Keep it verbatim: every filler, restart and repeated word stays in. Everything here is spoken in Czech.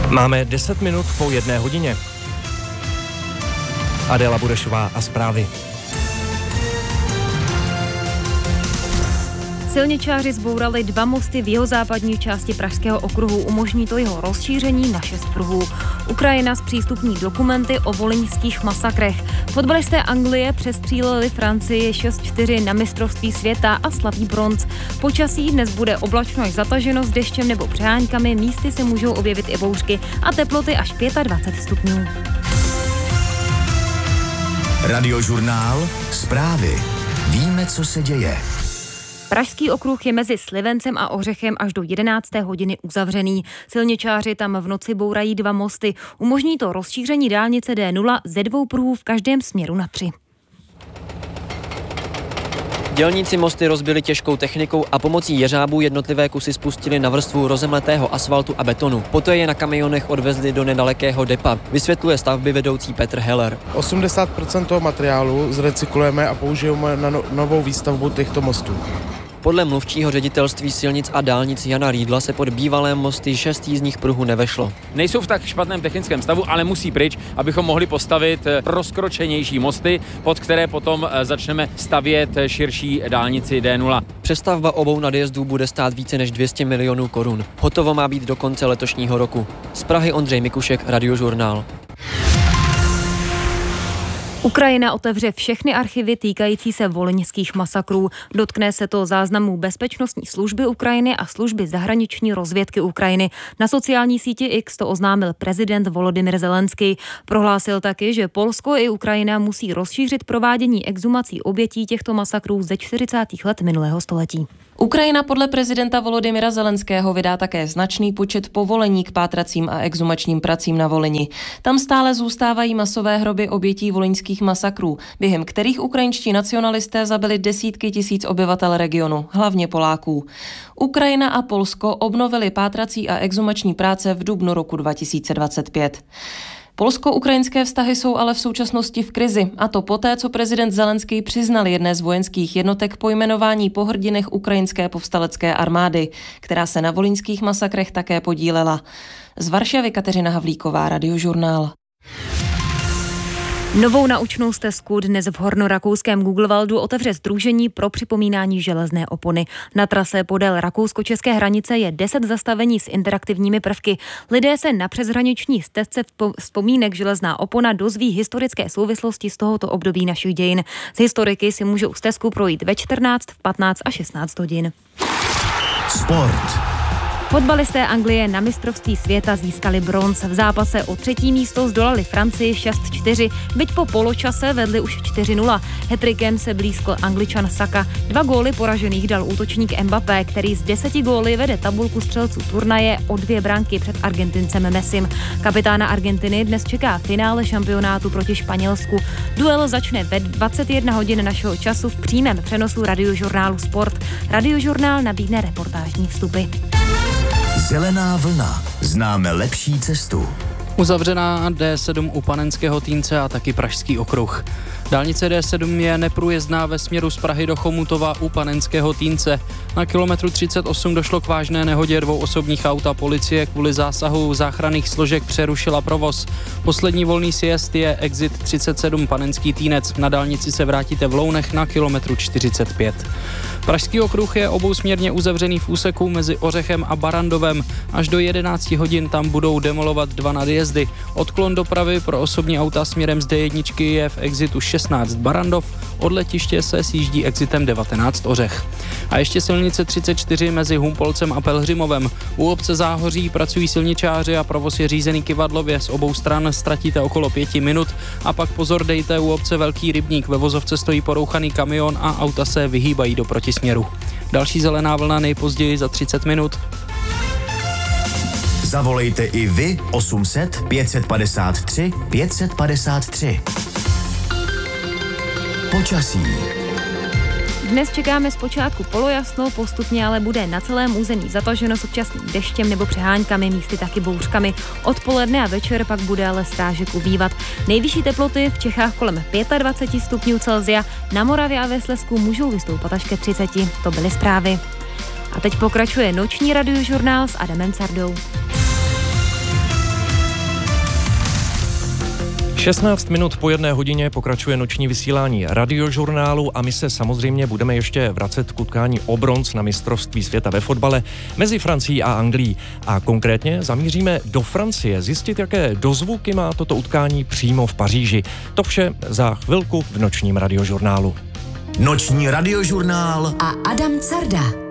Máme deset minut po jedné hodině. Adéla Burešová a zprávy. Silničáři zbourali dva mosty v jihozápadní části Pražského okruhu. Umožní to jeho rozšíření na šest pruhů. Ukrajina zpřístupní dokumenty o volyňských masakrech. Fotbalisté Anglie přestříleli Francii šest čtyři na mistrovství světa a slaví bronz. Počasí dnes bude oblačno až zataženo s deštěm nebo přeháňkami, místy se můžou objevit i bouřky a teploty až dvacet pět stupňů. Radiožurnál, zprávy. Víme, co se děje. Pražský okruh je mezi Slivencem a Ořechem až do jedenácté hodiny uzavřený. Silničáři tam v noci bourají dva mosty. Umožní to rozšíření dálnice D nula ze dvou pruhů v každém směru na tři. Dělníci mosty rozbili těžkou technikou a pomocí jeřábů jednotlivé kusy spustili na vrstvu rozemletého asfaltu a betonu. Poté je na kamionech odvezli do nedalekého depa, vysvětluje stavby vedoucí Petr Heller. osmdesát procent toho materiálu zrecyklujeme a použijeme na no- novou výstavbu těchto mostů. Podle mluvčího ředitelství silnic a dálnic Jana Rýdla se pod bývalé mosty šest jízdních pruhů nevešlo. Nejsou v tak špatném technickém stavu, ale musí pryč, abychom mohli postavit rozkročenější mosty, pod které potom začneme stavět širší dálnici D nula. Přestavba obou nadjezdů bude stát více než dvě stě milionů korun. Hotovo má být do konce letošního roku. Z Prahy Ondřej Mikušek, Radiožurnál. Ukrajina otevře všechny archivy týkající se volyňských masakrů. Dotkne se to záznamů bezpečnostní služby Ukrajiny a služby zahraniční rozvědky Ukrajiny. Na sociální síti X to oznámil prezident Volodymyr Zelenský. Prohlásil taky, že Polsko i Ukrajina musí rozšířit provádění exhumací obětí těchto masakrů ze čtyřicátých let minulého století. Ukrajina podle prezidenta Volodymyra Zelenského vydá také značný počet povolení k pátracím a exhumačním pracím na Volyni. Tam stále zůstávají masové hroby obětí volyňských masakrů, během kterých ukrajinští nacionalisté zabili desítky tisíc obyvatel regionu, hlavně Poláků. Ukrajina a Polsko obnovili pátrací a exhumační práce v dubnu roku dva tisíce dvacet pět. Polsko-ukrajinské vztahy jsou ale v současnosti v krizi, a to poté, co prezident Zelenský přiznal jedné z vojenských jednotek pojmenování po hrdinech ukrajinské povstalecké armády, která se na volyňských masakrech také podílela. Z Varšavy Kateřina Havlíková, Radiožurnál. Novou naučnou stezku dnes v hornorakouském Guglwaldu otevře sdružení pro připomínání železné opony. Na trase podél rakousko-české hranice je deset zastavení s interaktivními prvky. Lidé se na přeshraniční stezce vzpomínek železná opona dozví historické souvislosti z tohoto období našich dějin. Z historiky si můžou stezku projít ve čtrnáct, v patnáct a šestnáct hodin. Sport. Fotbalisté Anglie na mistrovství světa získali bronz. V zápase o třetí místo zdolali Francii šest čtyři, byť po poločase vedli už čtyři nula. Hat-trickem se blízkl Angličan Saka. Dva góly poražených dal útočník Mbappé, který z deseti góly vede tabulku střelců turnaje o dvě branky před Argentincem Messim. Kapitána Argentiny dnes čeká finále šampionátu proti Španělsku. Duel začne ve dvacet jedna hodin našeho času v přímém přenosu Radiožurnálu Sport. Radiožurnál nabídne reportážní vstupy. Zelená vlna. Známe lepší cestu. Uzavřená D sedm u Panenského Týnce a taky Pražský okruh. Dálnice D sedm je neprůjezdná ve směru z Prahy do Chomutova u Panenského Týnce. Na kilometru třicet osm došlo k vážné nehodě dvou osobních aut a policie kvůli zásahu záchranných složek přerušila provoz. Poslední volný sjezd je exit třicet sedm Panenský Týnec. Na dálnici se vrátíte v Lounech na kilometru čtyřicet pět. Pražský okruh je obousměrně uzavřený v úseku mezi Ořechem a Barandovem. Až do jedenácti hodin tam budou demolovat dva nadjezdy. Odklon dopravy pro osobní auta směrem z D jedna je v exitu šestnáct Barandov, od letiště se sjíždí exitem devatenáct Ořech. A ještě silnice třicet čtyři mezi Humpolcem a Pelhřimovem. U obce Záhoří pracují silničáři a provoz je řízený kyvadlově. Z obou stran ztratíte okolo pěti minut a pak pozor dejte, u obce Velký Rybník ve vozovce stojí porouchaný kamion a auta se vyhýbají do protisměru. Další zelená vlna nejpozději za třicet minut. Zavolejte i vy osm set pět set padesát tři pět set padesát tři. Počasí. Dnes čekáme zpočátku polojasno, postupně ale bude na celém území zataženo s občasným deštěm nebo přeháňkami, místy taky bouřkami. Odpoledne a večer pak bude ale srážek ubývat. Nejvyšší teploty v Čechách kolem dvacet pět stupňů Celsia, na Moravě a ve Slezsku můžou vystoupat až ke třiceti. To byly zprávy. A teď pokračuje noční radiožurnál s Adamem Sardou. šestnáct minut po jedné hodině pokračuje noční vysílání Radiožurnálu a my se samozřejmě budeme ještě vracet k utkání o bronz na mistrovství světa ve fotbale mezi Francií a Anglií. A konkrétně zamíříme do Francie zjistit, jaké dozvuky má toto utkání přímo v Paříži. To vše za chvilku v nočním Radiožurnálu. Noční Radiožurnál a Adam Carda.